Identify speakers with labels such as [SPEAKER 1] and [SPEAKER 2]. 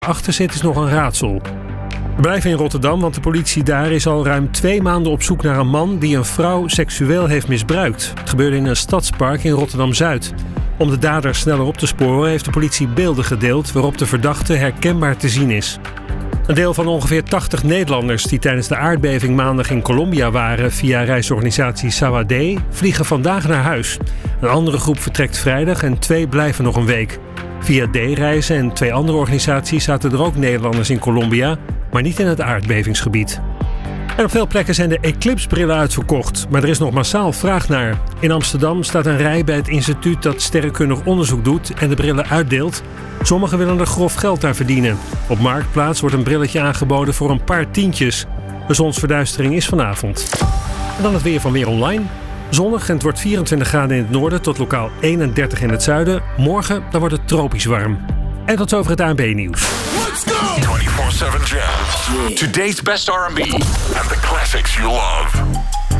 [SPEAKER 1] achter zit is nog een raadsel. We blijven in Rotterdam, want de politie daar is al ruim 2 maanden op zoek naar een man die een vrouw seksueel heeft misbruikt. Het gebeurde in een stadspark in Rotterdam-Zuid. Om de dader sneller op te sporen heeft de politie beelden gedeeld waarop de verdachte herkenbaar te zien is. Een deel van ongeveer 80 Nederlanders die tijdens de aardbeving maandag in Colombia waren via reisorganisatie Sawadee vliegen vandaag naar huis. Een andere groep vertrekt vrijdag en 2 blijven nog een week. Via D-reizen en 2 andere organisaties zaten er ook Nederlanders in Colombia, maar niet in het aardbevingsgebied. En op veel plekken zijn de Eclipse-brillen uitverkocht, maar er is nog massaal vraag naar. In Amsterdam staat een rij bij het instituut dat sterrenkundig onderzoek doet en de brillen uitdeelt. Sommigen willen er grof geld aan verdienen. Op Marktplaats wordt een brilletje aangeboden voor een paar tientjes. De zonsverduistering is vanavond. En dan het weer van Weer Online. Zonnig en het wordt 24 graden in het noorden tot lokaal 31 in het zuiden. Morgen dan wordt het tropisch warm. En tot zover het ANB-nieuws.
[SPEAKER 2] 24/7 Jams. Today's best R&B and the classics you love.